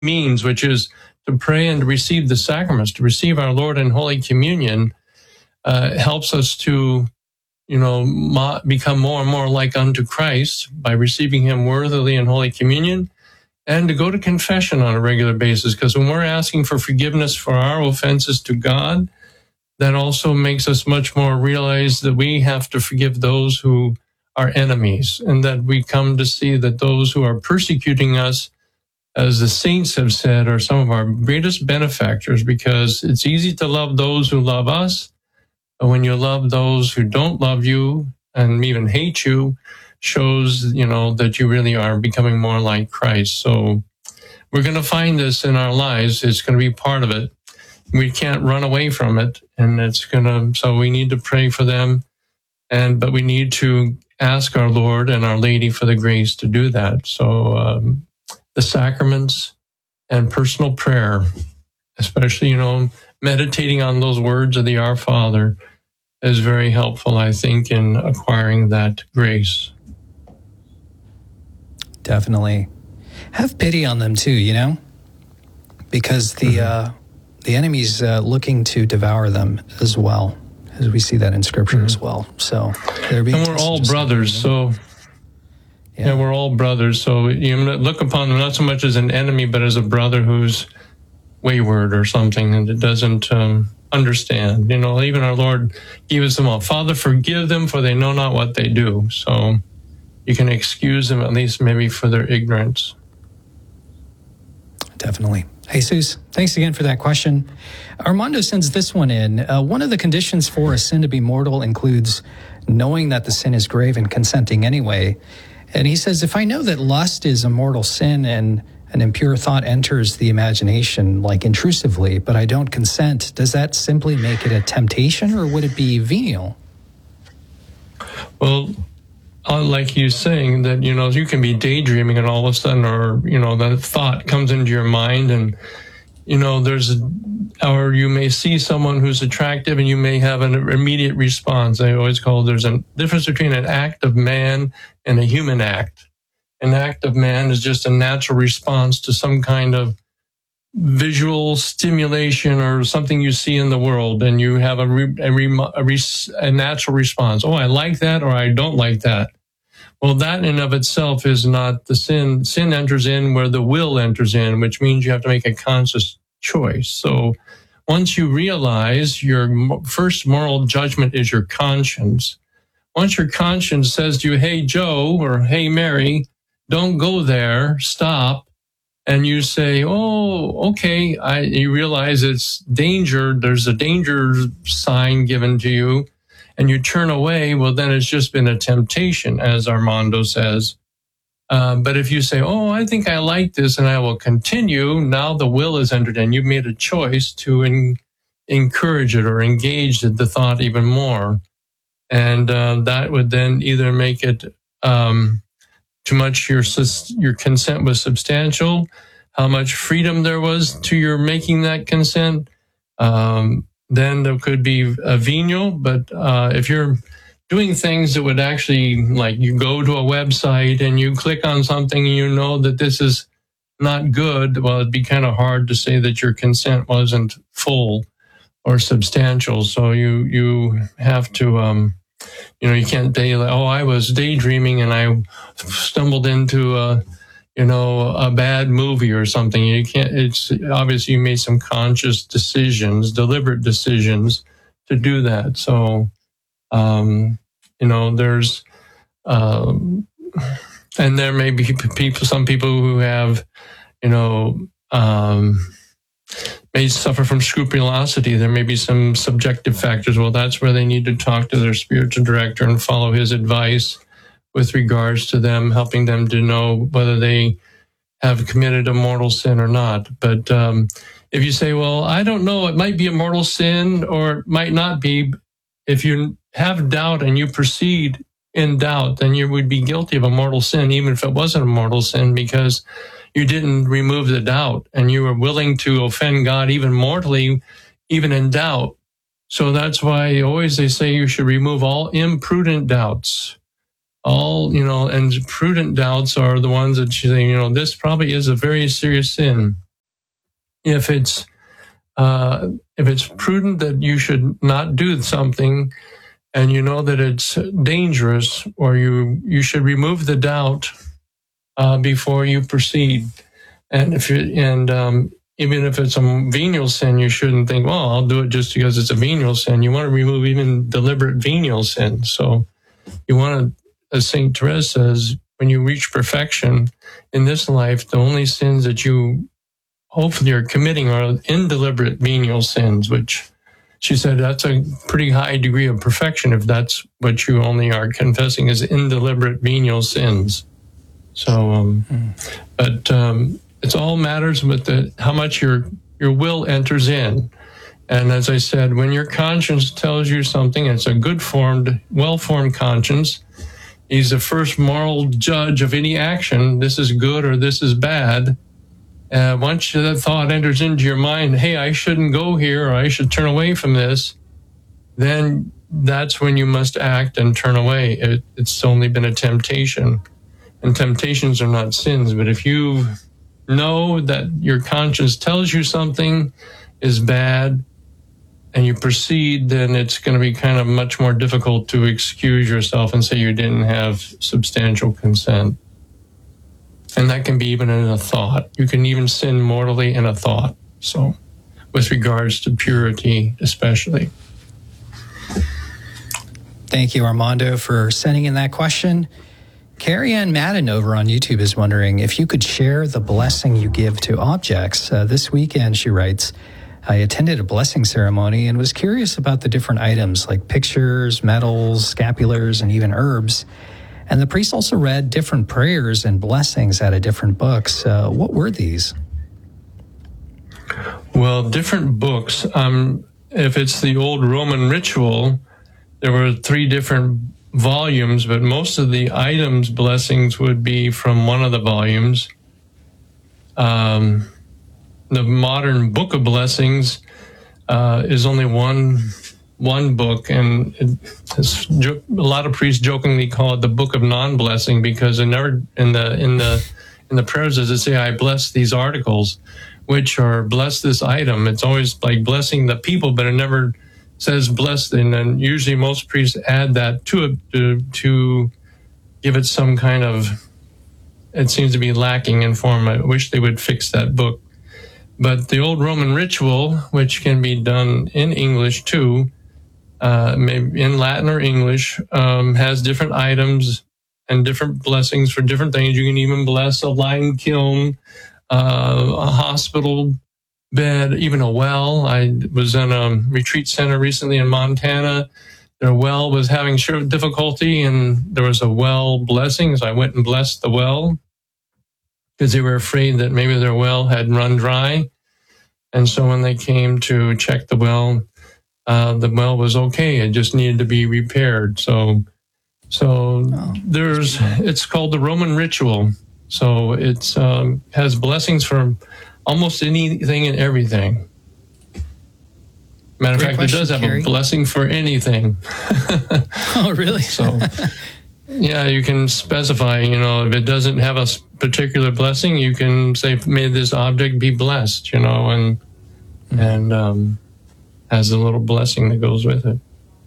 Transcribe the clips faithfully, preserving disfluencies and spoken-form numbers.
means, which is to pray and to receive the sacraments, to receive our Lord in Holy Communion, uh, helps us to, you know, mo- become more and more like unto Christ by receiving him worthily in Holy Communion, and to go to confession on a regular basis. Because when we're asking for forgiveness for our offenses to God, that also makes us much more realize that we have to forgive those who are enemies, and that we come to see that those who are persecuting us, as the saints have said, are some of our greatest benefactors, because it's easy to love those who love us, but when you love those who don't love you and even hate you, shows, you know, that you really are becoming more like Christ. So we're going to find this in our lives. It's going to be part of it. We can't run away from it, and it's going to, so we need to pray for them, and but we need to ask our Lord and Our Lady for the grace to do that. So um, the sacraments and personal prayer, especially, you know, meditating on those words of the Our Father, is very helpful, I think, in acquiring that grace. Definitely. Have pity on them too, you know, because the mm-hmm. uh, the enemy's uh, looking to devour them as well, as we see that in Scripture mm-hmm. as well. So they're being and we're all brothers, so yeah. yeah, we're all brothers. So you look upon them not so much as an enemy, but as a brother who's wayward or something, and it doesn't um, understand. You know, even our Lord gave us them all. Father, forgive them, for they know not what they do. So you can excuse them, at least maybe for their ignorance. Definitely. Jesus, thanks again for that question. Armando sends this one in. Uh, one of the conditions for a sin to be mortal includes knowing that the sin is grave and consenting anyway. And he says, if I know that lust is a mortal sin and an impure thought enters the imagination, like intrusively, but I don't consent, does that simply make it a temptation, or would it be venial? Well, like you saying that, you know, you can be daydreaming and all of a sudden, or, you know, that thought comes into your mind, and, you know, there's, a, or you may see someone who's attractive and you may have an immediate response. I always call there's a difference between an act of man and a human act. An act of man is just a natural response to some kind of visual stimulation or something you see in the world, and you have a, re, a, re, a, re, a natural response. Oh, I like that, or I don't like that. Well, that in and of itself is not the sin. Sin enters in where the will enters in, which means you have to make a conscious choice. So once you realize your first moral judgment is your conscience, once your conscience says to you, hey, Joe, or hey, Mary, don't go there, stop, and you say, oh, okay, I, you realize it's danger, there's a danger sign given to you, and you turn away, well, then it's just been a temptation, as Armando says. Uh, but if you say, oh, I think I like this and I will continue, now the will is entered in. You've made a choice to en- encourage it or engage the thought even more. And uh, that would then either make it um, too much, your, your consent was substantial, how much freedom there was to your making that consent. Um, then there could be a venial, but uh, if you're doing things that would actually, like you go to a website and you click on something and you know that this is not good, well, it'd be kind of hard to say that your consent wasn't full or substantial. So you you have to, um, you know, you can't say, oh, I was daydreaming and I stumbled into a, you know, a bad movie or something. You can't, it's obviously you made some conscious decisions, deliberate decisions to do that. So, um, you know, there's, um, and there may be people, some people who have, you know, um, may suffer from scrupulosity. There may be some subjective factors. Well, that's where they need to talk to their spiritual director and follow his advice with regards to them, helping them to know whether they have committed a mortal sin or not. But um, if you say, well, I don't know, it might be a mortal sin or it might not be, if you have doubt and you proceed in doubt, then you would be guilty of a mortal sin, even if it wasn't a mortal sin, because you didn't remove the doubt and you were willing to offend God even mortally, even in doubt. So that's why always they say you should remove all imprudent doubts. All, you know, and prudent doubts are the ones that you say, you know, this probably is a very serious sin. if it's uh, if it's prudent that you should not do something, and you know that it's dangerous, or you you should remove the doubt uh, before you proceed. And if you and um, even if it's a venial sin, you shouldn't think, well, I'll do it just because it's a venial sin. You want to remove even deliberate venial sin. So you want to, as Saint Therese says, when you reach perfection in this life, the only sins that you hopefully are committing are indeliberate venial sins, which she said that's a pretty high degree of perfection if that's what you only are confessing as indeliberate venial sins. So, um, mm. but um, it's all matters with the, how much your your will enters in. And as I said, when your conscience tells you something, it's a good-formed, well-formed conscience. He's the first moral judge of any action. This is good or this is bad. Uh, once that thought enters into your mind, hey, I shouldn't go here, or I should turn away from this, then that's when you must act and turn away. It, it's only been a temptation. And temptations are not sins. But if you know that your conscience tells you something is bad and you proceed, then it's going to be kind of much more difficult to excuse yourself and say you didn't have substantial consent. And that can be even in a thought. You can even sin mortally in a thought. So, with regards to purity, especially. Thank you, Armando, for sending in that question. Carrie Ann Madden over on YouTube is wondering if you could share the blessing you give to objects. Uh, this weekend, she writes, I attended a blessing ceremony and was curious about the different items like pictures, medals, scapulars, and even herbs. And the priest also read different prayers and blessings out of different books. Uh, what were these? Well, different books. Um, if it's the old Roman ritual, there were three different volumes, but most of the items blessings would be from one of the volumes. Um, the modern Book of Blessings uh, is only one one book, and it, a lot of priests jokingly call it the Book of Non-Blessing because it never in the in the in the prayers does it say I bless these articles, which are bless this item. It's always like blessing the people, but it never says blessed, and then usually most priests add that to it to, to give it some kind of, it seems to be lacking in form. I wish they would fix that book. But the old Roman ritual, which can be done in English too, uh, maybe in Latin or English, um, has different items and different blessings for different things. You can even bless a lime kiln, uh, a hospital bed, even a well. I was in a retreat center recently in Montana. Their well was having difficulty, and there was a well blessing, so I went and blessed the well because they were afraid that maybe their well had run dry. And so when they came to check the well, uh, the well was okay. It just needed to be repaired. So, so oh, there's, it's called the Roman ritual. So it's um, has blessings for almost anything and everything. Matter of fact, question, it does have Carrie. a blessing for anything. Oh, really? So, yeah, you can specify, you know, if it doesn't have a particular blessing, you can say, may this object be blessed, you know, and, mm-hmm. and um, has a little blessing that goes with it.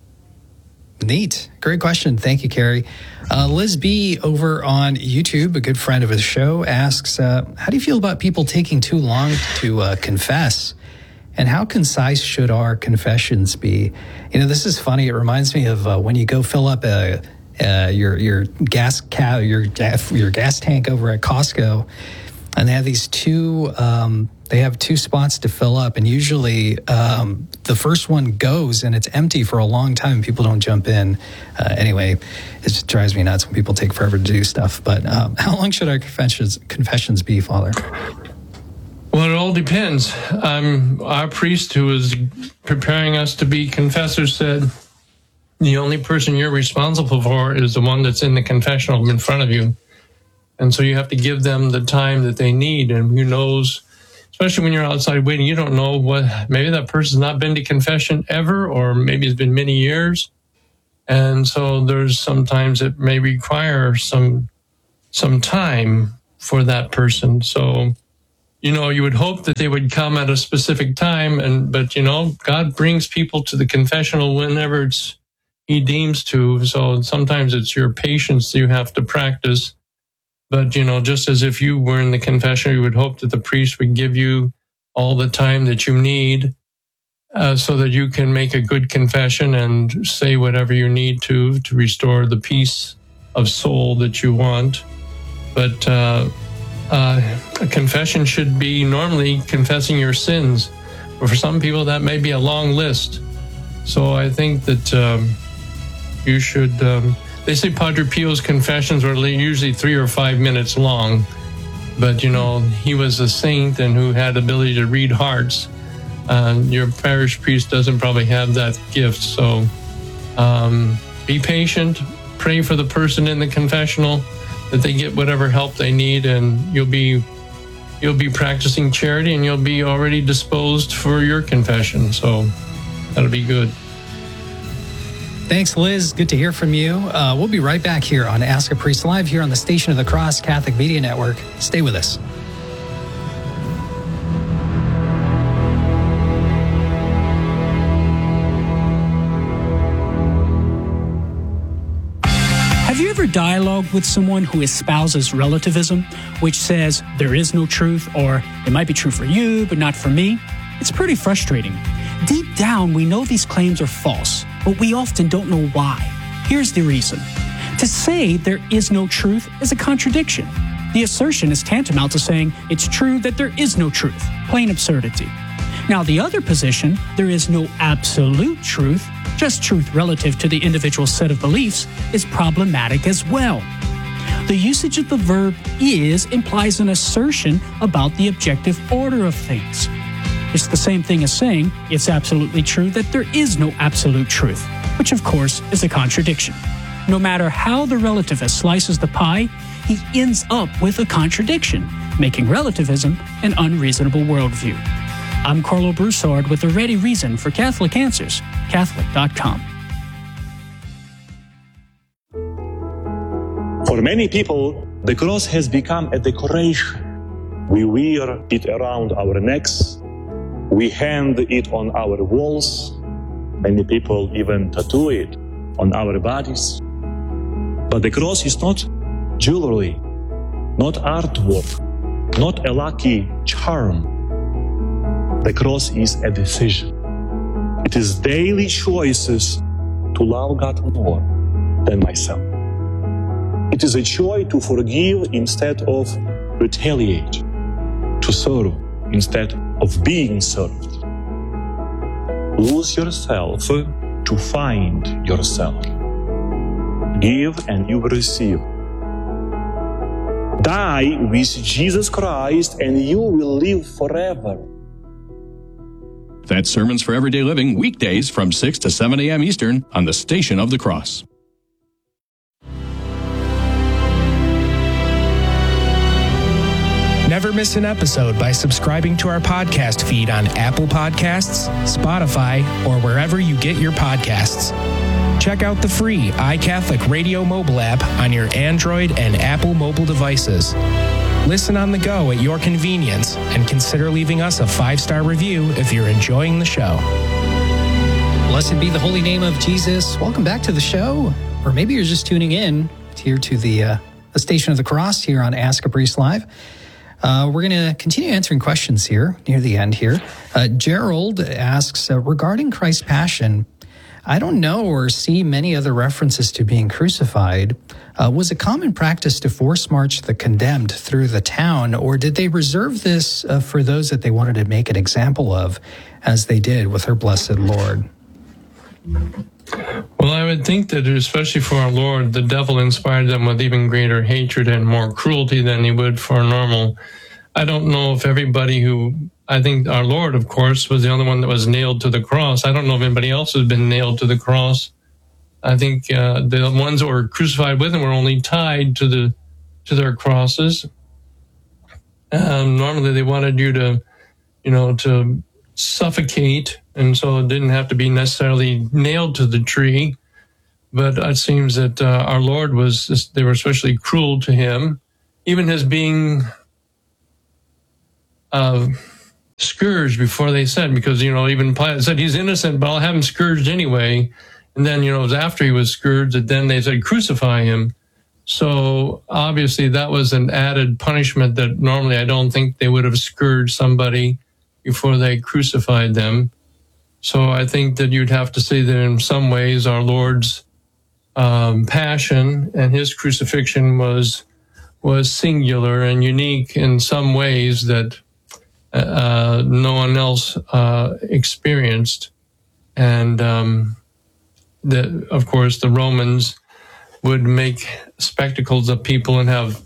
Neat. Great question. Thank you, Carrie. Uh, Liz B. over on YouTube, a good friend of the show, asks, uh, how do you feel about people taking too long to uh, confess? And how concise should our confessions be? You know, this is funny. It reminds me of uh, when you go fill up a, uh, your your gas cow, your your gas tank over at Costco, and they have these two. Um, They have two spots to fill up, and usually um, the first one goes and it's empty for a long time. People don't jump in. Uh, anyway, it just drives me nuts when people take forever to do stuff. But um, how long should our confessions confessions be, Father? Well, it all depends. Um, our priest who was preparing us to be confessors said, the only person you're responsible for is the one that's in the confessional in front of you. And so you have to give them the time that they need. And who knows, especially when you're outside waiting, you don't know what, maybe that person's not been to confession ever, or maybe it's been many years. And so there's sometimes it may require some, some time for that person. So you know, you would hope that they would come at a specific time, and but you know, God brings people to the confessional whenever it's He deems to. So sometimes it's your patience you have to practice. But you know, just as if you were in the confessional, you would hope that the priest would give you all the time that you need, uh, so that you can make a good confession and say whatever you need to to restore the peace of soul that you want. But uh, uh, a confession should be normally confessing your sins. But for some people, that may be a long list. So I think that um, you should... Um, they say Padre Pio's confessions were usually three or five minutes long. But, you know, he was a saint and who had ability to read hearts. Uh, your parish priest doesn't probably have that gift. So um, be patient. Pray for the person in the confessional that they get whatever help they need, and you'll be you'll be practicing charity, and you'll be already disposed for your confession. So that'll be good. Thanks, Liz. Good to hear from you. Uh, we'll be right back here on Ask a Priest Live here on the Station of the Cross Catholic Media Network. Stay with us. Have you ever dialogued with someone who espouses relativism, which says there is no truth, or it might be true for you, but not for me? It's pretty frustrating. Deep down, we know these claims are false, but we often don't know why. Here's the reason. To say there is no truth is a contradiction. The assertion is tantamount to saying it's true that there is no truth. Plain absurdity. Now, the other position, there is no absolute truth, just truth relative to the individual set of beliefs, is problematic as well. The usage of the verb is implies an assertion about the objective order of things. It's the same thing as saying it's absolutely true that there is no absolute truth, which of course is a contradiction. No matter how the relativist slices the pie, he ends up with a contradiction, making relativism an unreasonable worldview. I'm Carlo Broussard with a ready reason for Catholic Answers, Catholic dot com. For many people, the cross has become a decoration. We wear it around our necks. We hang it on our walls. Many people even tattoo it on our bodies. But the cross is not jewelry, not artwork, not a lucky charm. The cross is a decision. It is daily choices to love God more than myself. It is a choice to forgive instead of retaliate, to serve instead of being served. Lose yourself to find yourself. Give and you will receive. Die with Jesus Christ and you will live forever. That's Sermons for Everyday Living, weekdays from six to seven a.m. Eastern on the Station of the Cross. Never miss an episode by subscribing to our podcast feed on Apple Podcasts, Spotify, or wherever you get your podcasts. Check out the free iCatholic Radio mobile app on your Android and Apple mobile devices. Listen on the go at your convenience and consider leaving us a five-star review if you're enjoying the show. Blessed be the holy name of Jesus. Welcome back to the show. Or maybe you're just tuning in here to the, uh, the Station of the Cross here on Ask a Priest Live. Uh, we're going to continue answering questions here near the end here. Uh, Gerald asks, uh, regarding Christ's Passion, I don't know or see many other references to being crucified. Uh, was it common practice to force march the condemned through the town, or did they reserve this uh, for those that they wanted to make an example of, as they did with our blessed Lord? Well, I would think that especially for our Lord, the devil inspired them with even greater hatred and more cruelty than he would for normal. I don't know if everybody who, I think our Lord, of course, was the only one that was nailed to the cross. I don't know if anybody else has been nailed to the cross. I think uh, the ones that were crucified with him were only tied to the to their crosses. Um, normally, they wanted you to, you know, to suffocate, and so it didn't have to be necessarily nailed to the tree. But it seems that uh, our Lord was, they were especially cruel to him. Even his being uh, scourged before they said, because, you know, even Pilate said he's innocent, but I'll have him scourged anyway. And then, you know, it was after he was scourged that then they said, crucify him. So obviously that was an added punishment that normally I don't think they would have scourged somebody before they crucified them. So I think that you'd have to say that in some ways our Lord's um, passion and his crucifixion was was singular and unique in some ways that uh, no one else uh, experienced. And um, the, of course, the Romans would make spectacles of people and have,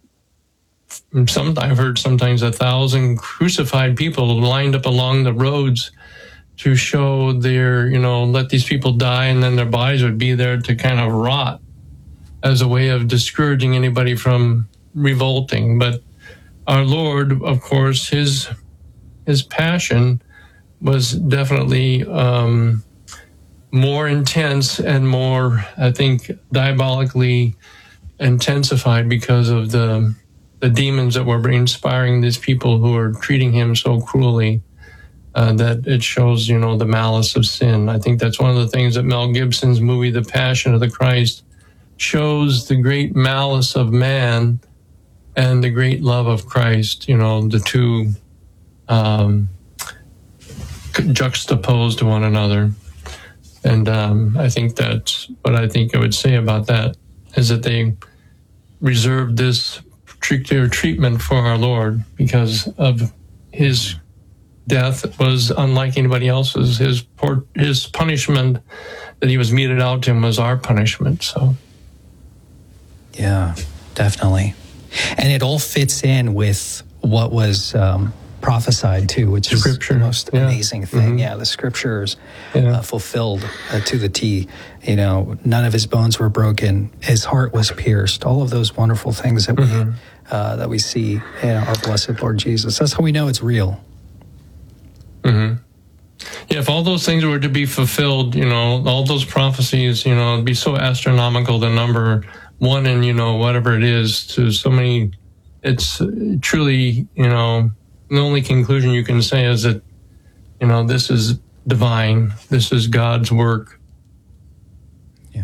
some I've heard sometimes a thousand crucified people lined up along the roads to show their, you know, let these people die, and then their bodies would be there to kind of rot as a way of discouraging anybody from revolting. But our Lord, of course, his his passion was definitely um, more intense and more, I think, diabolically intensified because of the the demons that were inspiring these people who are treating him so cruelly. Uh, that it shows, you know, the malice of sin. I think that's one of the things that Mel Gibson's movie, The Passion of the Christ, shows the great malice of man and the great love of Christ, you know, the two um, juxtaposed to one another. And um, I think that's what I think I would say about that, is that they reserved this particular treatment for our Lord because of his death was unlike anybody else's. His poor, his punishment that he was meted out to him was our punishment. So, yeah, definitely, and it all fits in with what was um, prophesied too, which Scripture. is the most yeah. amazing thing. Mm-hmm. Yeah, the Scriptures yeah. uh, fulfilled uh, to the T. You know, none of his bones were broken. His heart was pierced. All of those wonderful things that mm-hmm. we uh, that we see in our blessed Lord Jesus. That's how we know it's real. Mm-hmm. Yeah, if all those things were to be fulfilled, you know, all those prophecies, you know, it'd be so astronomical, the number one in, you know, whatever it is, to so many, it's truly, you know, the only conclusion you can say is that, you know, this is divine. This is God's work. Yeah,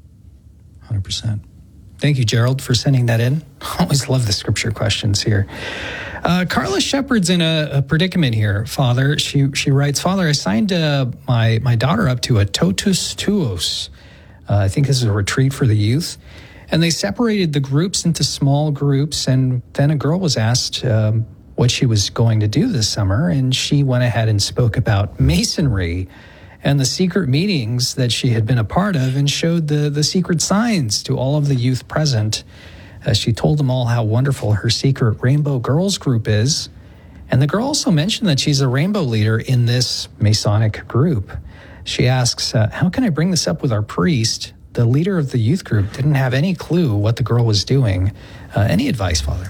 one hundred percent. Thank you, Gerald, for sending that in. I always love the scripture questions here. Uh, Carla Shepard's in a, a predicament here, Father. She she writes, Father, I signed uh, my, my daughter up to a totus tuos. Uh, I think this is a retreat for the youth. And they separated the groups into small groups. And then a girl was asked um, what she was going to do this summer. And she went ahead and spoke about Masonry and the secret meetings that she had been a part of, and showed the, the secret signs to all of the youth present. Uh, she told them all how wonderful her secret Rainbow Girls group is. And the girl also mentioned that she's a rainbow leader in this Masonic group. She asks, uh, how can I bring this up with our priest? The leader of the youth group didn't have any clue what the girl was doing. Uh, any advice, Father?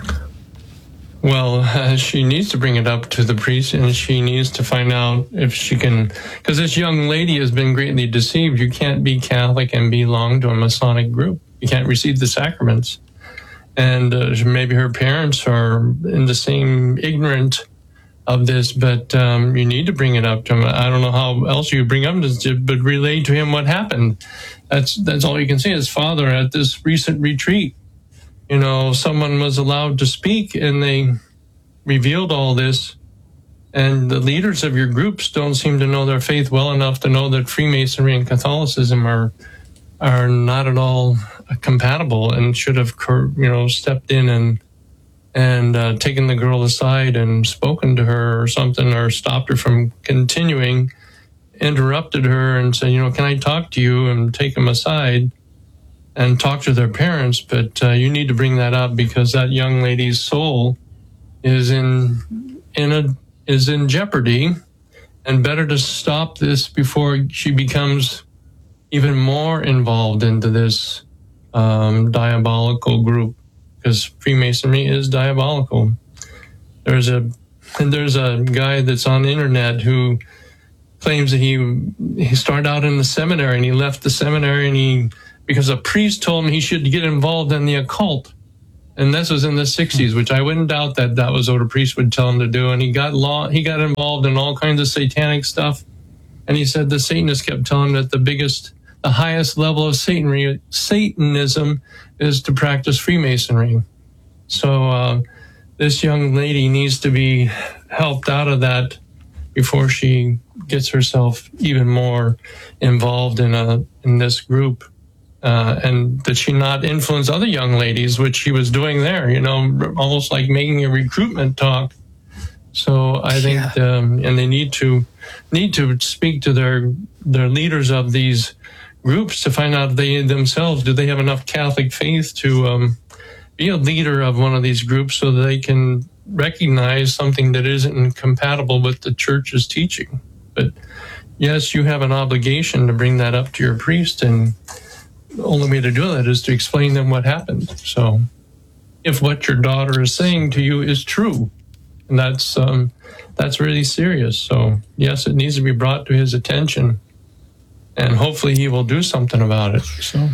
Well, uh, she needs to bring it up to the priest, and she needs to find out if she can, because this young lady has been greatly deceived. You can't be Catholic and belong to a Masonic group. You can't receive the sacraments. And uh, maybe her parents are in the same ignorant of this, but um, you need to bring it up to him. I don't know how else you bring up this, but relay to him what happened. That's that's all you can say is, Father, at this recent retreat, you know, someone was allowed to speak and they revealed all this. And the leaders of your groups don't seem to know their faith well enough to know that Freemasonry and Catholicism are are not at all compatible, and should have, you know, stepped in and and uh, taken the girl aside and spoken to her or something, or stopped her from continuing, interrupted her and said, you know, can I talk to you, and take them aside and talk to their parents. But uh, you need to bring that up, because that young lady's soul is in in a is in jeopardy, and better to stop this before she becomes even more involved into this um, diabolical group, because Freemasonry is diabolical. There's a and there's a guy that's on the internet who claims that he he started out in the seminary, and he left the seminary, and he because a priest told him he should get involved in the occult. And this was in the sixties, which I wouldn't doubt that that was what a priest would tell him to do. And he got law, he got involved in all kinds of satanic stuff. And he said the Satanists kept telling him that the biggest, the highest level of Satanry, Satanism is to practice Freemasonry. So uh, this young lady needs to be helped out of that before she gets herself even more involved in a in this group. Uh, and that she not influence other young ladies, which she was doing there, you know, almost like making a recruitment talk. So I think, yeah. um, and they need to need to speak to their their leaders of these groups to find out if they themselves, do they have enough Catholic faith to um, be a leader of one of these groups so that they can recognize something that isn't compatible with the church's teaching. But yes, you have an obligation to bring that up to your priest, and the only way to do that is to explain them what happened. So if what your daughter is saying to you is true, and that's um, that's really serious. So yes, it needs to be brought to his attention, and hopefully he will do something about it. So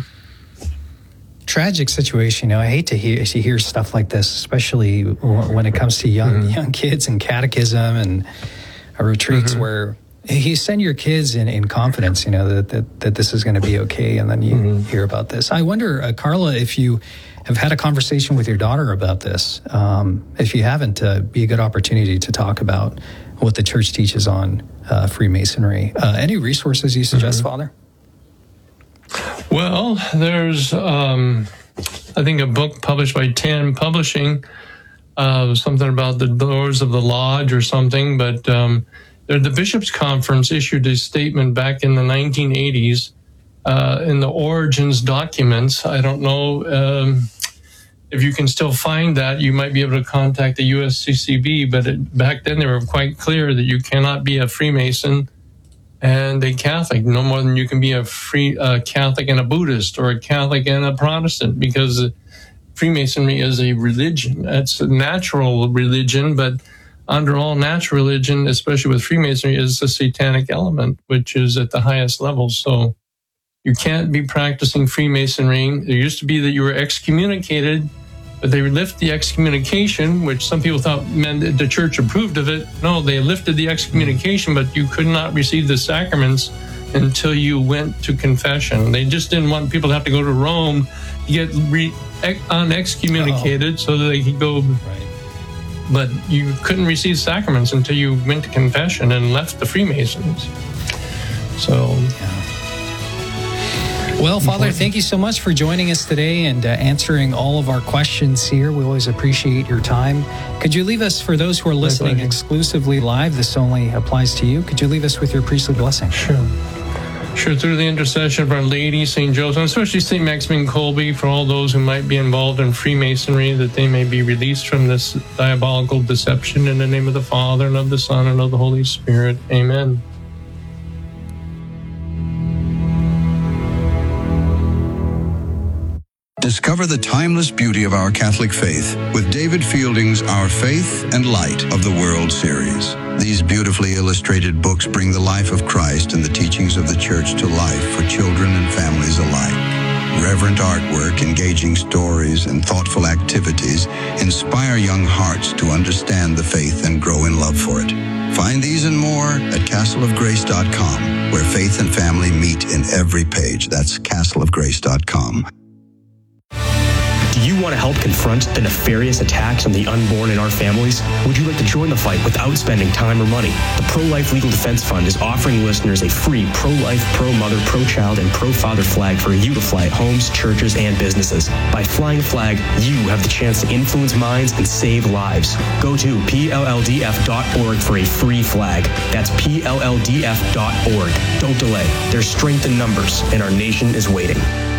tragic situation. You know, I hate to hear to hear stuff like this, especially when it comes to young mm-hmm. young kids and catechism and uh, retreats mm-hmm. where you send your kids in, in confidence, you know, that, that, that this is going to be okay, and then you mm-hmm. hear about this. I wonder, uh, Carla, if you have had a conversation with your daughter about this. Um, if you haven't, uh, be a good opportunity to talk about what the church teaches on uh, Freemasonry. Uh, any resources you suggest, mm-hmm. Father? Well, there's, um, I think, a book published by Tan Publishing, uh, something about the doors of the lodge or something, but um, the Bishops' Conference issued a statement back in the nineteen eighties uh, in the Origins documents. I don't know um, if you can still find that. You might be able to contact the U S C C B, but it, back then they were quite clear that you cannot be a Freemason and a Catholic, no more than you can be a free uh, Catholic and a Buddhist, or a Catholic and a Protestant, because Freemasonry is a religion. It's a natural religion, but under all natural religion, especially with Freemasonry, is the satanic element, which is at the highest level. So you can't be practicing Freemasonry. It used to be that you were excommunicated, but they lifted the excommunication, which some people thought meant that the church approved of it. No, they lifted the excommunication, but you could not receive the sacraments until you went to confession. They just didn't want people to have to go to Rome to get re- unexcommunicated oh. so that they could go... Right. But you couldn't receive sacraments until you went to confession and left the Freemasons. So, yeah. Well, Father, thank you so much for joining us today and uh, answering all of our questions here. We always appreciate your time. Could you leave us, for those who are listening exclusively live, this only applies to you, could you leave us with your priestly blessing? Sure. Sure, through the intercession of Our Lady, Saint Joseph, and especially Saint Maximilian Kolbe, for all those who might be involved in Freemasonry, that they may be released from this diabolical deception, in the name of the Father, and of the Son, and of the Holy Spirit. Amen. Discover the timeless beauty of our Catholic faith with David Fielding's Our Faith and Light of the World series. These beautifully illustrated books bring the life of Christ and the teachings of the Church to life for children and families alike. Reverent artwork, engaging stories, and thoughtful activities inspire young hearts to understand the faith and grow in love for it. Find these and more at castle of grace dot com, where faith and family meet in every page. That's castle of grace dot com. Do you want to help confront the nefarious attacks on the unborn in our families? Would you like to join the fight without spending time or money? The Pro-Life Legal Defense Fund is offering listeners a free pro-life, pro-mother, pro-child, and pro-father flag for you to fly at homes, churches, and businesses. By flying the flag, you have the chance to influence minds and save lives. Go to P L L D F dot org for a free flag. That's P L L D F dot org. Don't delay. There's strength in numbers, and our nation is waiting.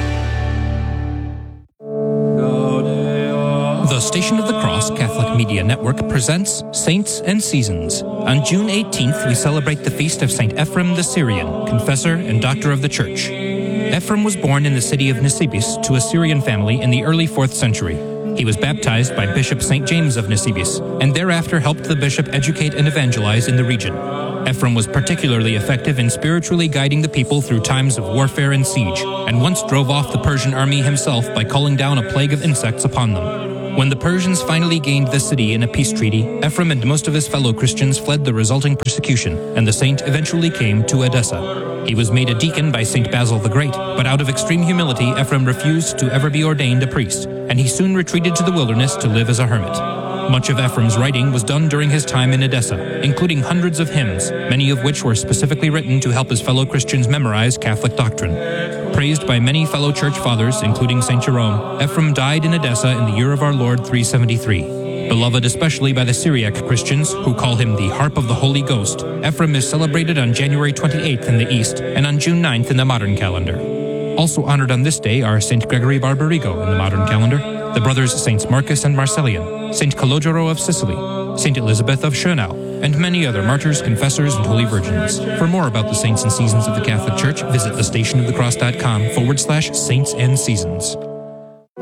The Station of the Cross Catholic Media Network presents Saints and Seasons. On June eighteenth, we celebrate the feast of Saint Ephrem the Syrian, confessor and doctor of the Church. Ephrem was born in the city of Nisibis to a Syrian family in the early fourth century. He was baptized by Bishop Saint James of Nisibis, and thereafter helped the bishop educate and evangelize in the region. Ephrem was particularly effective in spiritually guiding the people through times of warfare and siege, and once drove off the Persian army himself by calling down a plague of insects upon them. When the Persians finally gained the city in a peace treaty, Ephraim and most of his fellow Christians fled the resulting persecution, and the saint eventually came to Edessa. He was made a deacon by Saint Basil the Great, but out of extreme humility, Ephraim refused to ever be ordained a priest, and he soon retreated to the wilderness to live as a hermit. Much of Ephraim's writing was done during his time in Edessa, including hundreds of hymns, many of which were specifically written to help his fellow Christians memorize Catholic doctrine. Praised by many fellow church fathers, including Saint Jerome, Ephraim died in Edessa in the year of our Lord three seventy-three. Beloved especially by the Syriac Christians, who call him the Harp of the Holy Ghost, Ephraim is celebrated on January twenty-eighth in the East and on June ninth in the modern calendar. Also honored on this day are Saint Gregory Barbarigo in the modern calendar, the brothers Saints Marcus and Marcellian, Saint Calogero of Sicily, Saint Elizabeth of Schönau, and many other martyrs, confessors, and holy virgins. For more about the saints and seasons of the Catholic Church, visit thestationofthecross.com forward slash saints and seasons.